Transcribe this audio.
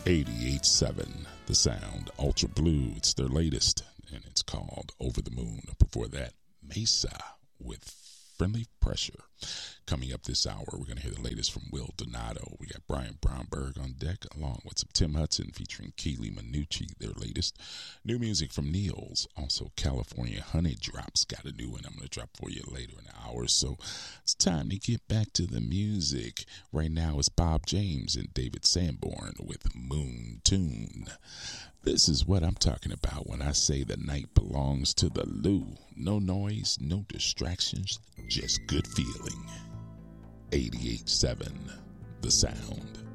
88.7 The Sound, Ultra Blue. It's their latest, and it's called Over the Moon. Before that, Mesa with Friendly Pressure. Coming up this hour, we're going to hear the latest from Will Donato. We got Brian Bromberg on deck, along with some Tim Hudson featuring Keely Minucci, their latest. New music from Niels. Also, California Honey Drops got a new one I'm going to drop for you later in the hour. So it's time to get back to the music. Right now it's Bob James and David Sanborn with Moon Tune. This is what I'm talking about when I say the night belongs to the Lou. No noise, no distractions, just good feeling. 88.7 The Sound.